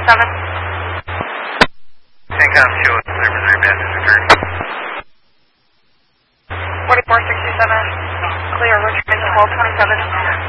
CENTCOM 2, Observer 3, message returned. 4467, clear, Richmond 1227.